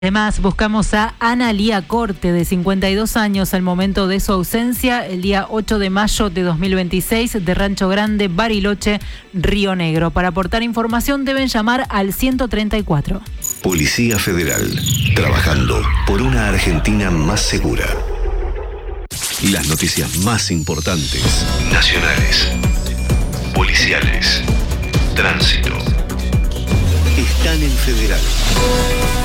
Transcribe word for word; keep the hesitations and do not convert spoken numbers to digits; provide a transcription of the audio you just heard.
Además, buscamos a Ana Lía Corte, de cincuenta y dos años, al momento de su ausencia, el día ocho de mayo de dos mil veintiséis, de Rancho Grande, Bariloche, Río Negro. Para aportar información deben llamar al ciento treinta y cuatro. Policía Federal, trabajando por una Argentina más segura. Las noticias más importantes, nacionales, policiales, tránsito, están en Federal.